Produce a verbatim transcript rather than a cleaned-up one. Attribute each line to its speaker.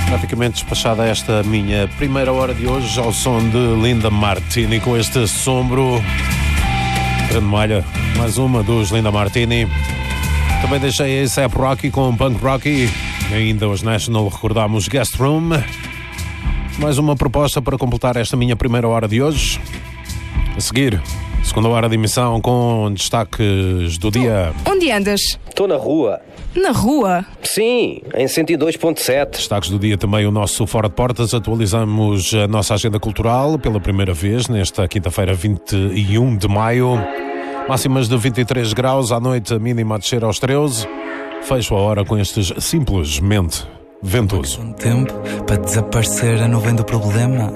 Speaker 1: Praticamente despachada esta minha primeira hora de hoje ao som de Linda Martini, com este assombro. Grande malha, mais uma dos Linda Martini. Também deixei a A$AP Rocky com Punk Rocky. Ainda os National recordámos Guest Room. Mais uma proposta para completar esta minha primeira hora de hoje. A seguir, segunda hora de emissão com destaques do dia.
Speaker 2: Onde andas?
Speaker 3: Estou na rua.
Speaker 2: Na rua?
Speaker 3: Sim, em cento e dois ponto sete.
Speaker 1: Destaques do dia também o nosso Fora de Portas. Atualizamos a nossa agenda cultural pela primeira vez nesta quinta-feira, vinte e um de maio. Máximas de vinte e três graus, à noite a mínima a descer aos treze. Fecho a hora com estes simplesmente ventoso.
Speaker 4: Um tempo para desaparecer a nuvem do problema.